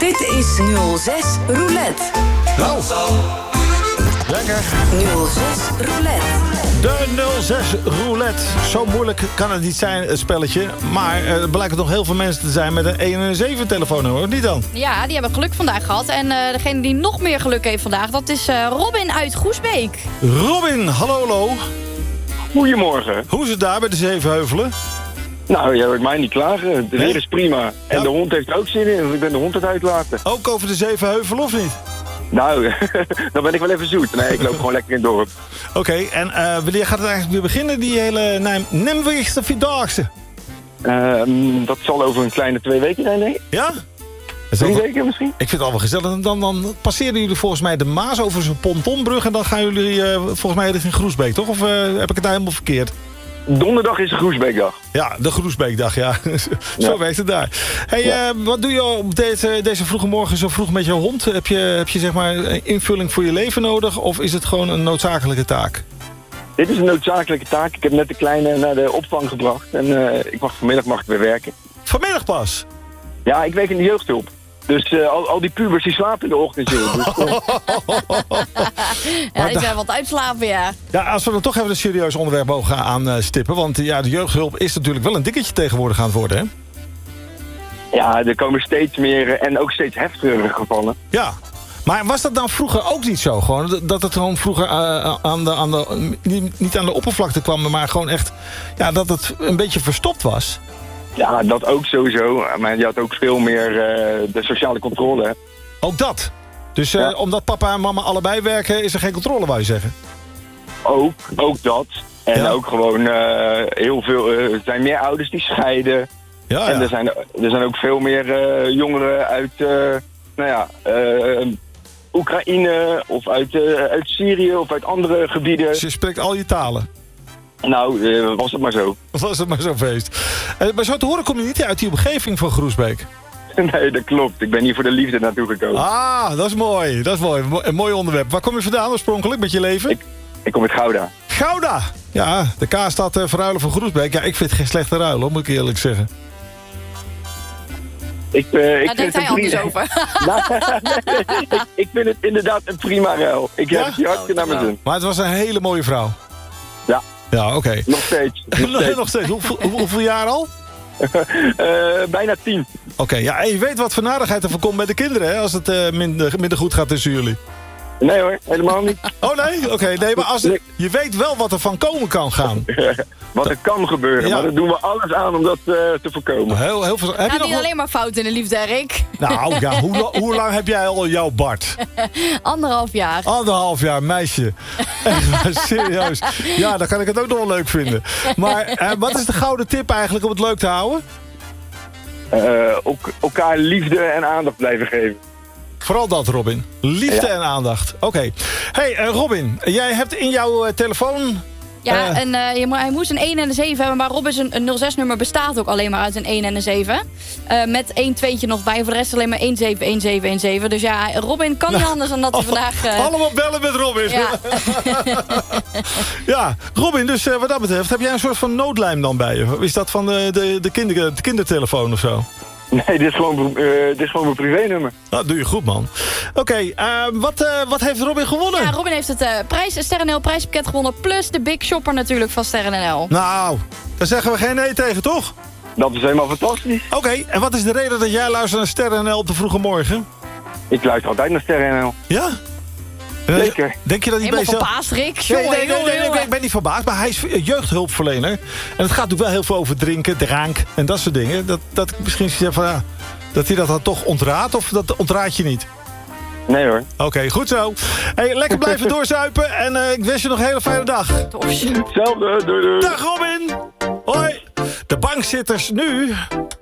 Dit is 06 Roulette. Nou, lekker. 06 Roulette. De 06 Roulette. Zo moeilijk kan het niet zijn, het spelletje. Maar er blijken toch heel veel mensen te zijn met een 1 en een 7 telefoonnummer, of niet dan? Ja, die hebben geluk vandaag gehad. En degene die nog meer geluk heeft vandaag, dat is Robin uit Groesbeek. Robin, hallo. Goedemorgen. Hoe is het daar bij de Zevenheuvelen? Nou, jij hoort mij niet klagen. Het weer is prima. En Ja. de hond heeft er ook zin in, want ik ben de hond aan het uitlaten. Ook over de Zevenheuvelen, of niet? Nou, dan ben ik wel even zoet. Nee, ik loop gewoon lekker in het dorp. Oké, en wanneer gaat het eigenlijk weer beginnen, die hele Nijmegen Vierdaagse? Dat zal over een kleine 2 weken zijn, denk ik. Ja? 3 weken misschien? Ik vind het al wel gezellig. Dan passeren jullie volgens mij de Maas over zo'n pontonbrug... en dan gaan jullie volgens mij richting Groesbeek, toch? Of heb ik het daar helemaal verkeerd? Donderdag is de Groesbeekdag. Ja, de Groesbeekdag, ja. Zo Ja. werkt het daar. Hey, wat doe je op deze vroege morgen zo vroeg met je hond? Heb je zeg maar een invulling voor je leven nodig... of is het gewoon een noodzakelijke taak? Dit is een noodzakelijke taak. Ik heb net de kleine naar de opvang gebracht. En vanmiddag mag ik weer werken. Vanmiddag pas? Ja, ik werk in de jeugdhulp. Dus al die pubers die slapen in de ochtend. Dus, Ja, die zijn wat uitslapen, ja. Ja, als we dan toch even een serieus onderwerp mogen aanstippen... want ja, de jeugdhulp is natuurlijk wel een dikketje tegenwoordig aan het worden, hè? ja, er komen steeds meer en ook steeds heftigere gevallen. Ja, maar was dat dan vroeger ook niet zo? Gewoon, dat het gewoon vroeger niet aan de oppervlakte kwam... maar gewoon echt ja, dat het een beetje verstopt was? Ja, dat ook sowieso. Maar je had ook veel meer de sociale controle. Hè. Ook dat? Dus Ja. omdat papa en mama allebei werken... is er geen controle, wou je zeggen? Ook dat. En Ja. ook gewoon heel veel... er zijn meer ouders die scheiden. Ja, En ja. er zijn ook veel meer jongeren uit... Oekraïne of uit Syrië of uit andere gebieden. Dus je spreekt al je talen. Nou, was het maar zo. Of was het maar zo'n feest? Maar zo te horen kom je niet uit die omgeving van Groesbeek. Nee, dat klopt. Ik ben hier voor de liefde naartoe gekomen. Ah, dat is mooi. Dat is mooi. Een mooi onderwerp. Waar kom je vandaan oorspronkelijk met je leven? Ik kom uit Gouda. Gouda! Ja, de K-stad verruilen voor Groesbeek. Ja, ik vind het geen slechte ruil, hoor, moet ik eerlijk zeggen. Daar denkt hij anders over. Ik vind het inderdaad een prima ruil. Ik heb Ja? het hier hartstikke naar mijn zin. Maar het was een hele mooie vrouw. Ja. Ja, oké. Nog steeds. Nog steeds. Nog steeds. Hoeveel jaar al? Bijna 10. Oké, ja, en je weet wat voor narigheid er voorkomt met de kinderen, hè? Als het minder goed gaat tussen jullie. Nee hoor, helemaal niet. Oh nee? Oké, nee, maar je weet wel wat er van komen kan gaan. Wat er kan gebeuren, Ja. maar daar doen we alles aan om dat te voorkomen. Heel veel. Heb je Gaat nog niet alleen maar fout in de liefde, Erik. Nou ja, hoe lang heb jij al jouw Bart? 1,5 jaar. 1,5 jaar, meisje. Echt waar, serieus. Ja, dan kan ik het ook nog wel leuk vinden. Maar wat is de gouden tip eigenlijk om het leuk te houden? Elkaar liefde en aandacht blijven geven. Vooral dat, Robin. Liefde Ja. en aandacht. Oké. Hey, Robin, jij hebt in jouw telefoon... Ja, en hij moest een 1 en een 7 hebben, maar Robin's een 06-nummer bestaat ook alleen maar uit een 1 en een 7. Met 1 2'tje nog bij, voor de rest alleen maar 1 7, 1 7, 1 7. Dus ja, Robin kan niet anders dan dat hij vandaag... Allemaal bellen met Robin. Ja. Ja, Robin, dus wat dat betreft, heb jij een soort van noodlijm dan bij je? Is dat van de kindertelefoon of zo? Nee, dit is gewoon mijn privénummer. Nou, doe je goed, man. Oké, wat heeft Robin gewonnen? Ja, Robin heeft het Sterrenl prijspakket gewonnen, plus de Big Shopper natuurlijk van Sterrenl. Nou, daar zeggen we geen nee tegen, toch? Dat is helemaal fantastisch. Oké, en wat is de reden dat jij luistert naar Sterren op de vroege morgen? Ik luister altijd naar Sterren. Ja? Zeker. Denk je dat hij bij Helemaal jezelf... verbaasd, Rick. Nee, ik ben niet verbaasd, maar hij is jeugdhulpverlener. En het gaat natuurlijk wel heel veel over drinken, drank en dat soort dingen. Dat misschien zegt van ja, dat hij dat dan toch ontraadt, of dat ontraadt je niet? Nee hoor. Oké, goed zo. Hey, lekker blijven doorzuipen en ik wens je nog een hele fijne dag. Hetzelfde. Doei doei. Dag Robin! Hoi! De bankzitters nu...